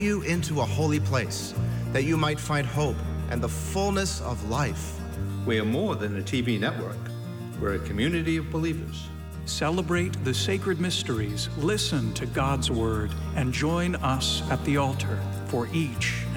you into a holy place, that you might find hope and the fullness of life. We are more than a TV network. We're a community of believers. Celebrate the sacred mysteries, listen to God's word, and join us at the altar for each